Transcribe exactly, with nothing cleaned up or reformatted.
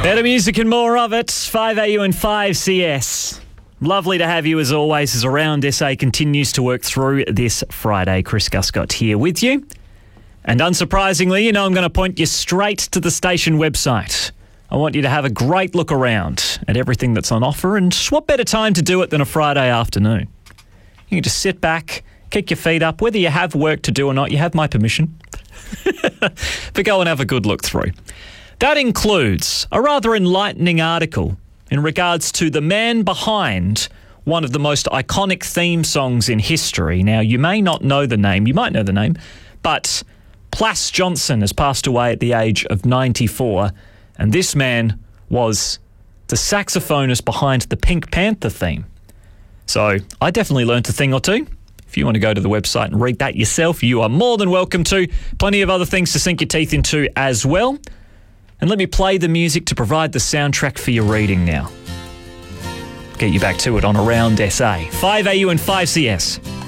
Better music and more of it. five A U and five C S. Lovely to have you as always as Around S A continues to work through this Friday. Chris Guscott here with you. And unsurprisingly, you know I'm going to point you straight to the station website. I want you to have a great look around at everything that's on offer, and what better time to do it than a Friday afternoon? You can just sit back, kick your feet up, whether you have work to do or not, you have my permission. But go and have a good look through. That includes a rather enlightening article in regards to the man behind one of the most iconic theme songs in history. Now, you may not know the name, you might know the name, but Plas Johnson has passed away at the age of ninety-four, and this man was the saxophonist behind the Pink Panther theme. So I definitely learnt a thing or two. If you want to go to the website and read that yourself, you are more than welcome to. Plenty of other things to sink your teeth into as well. And let me play the music to provide the soundtrack for your reading now. Get you back to it on Around S A. five A U and five C S.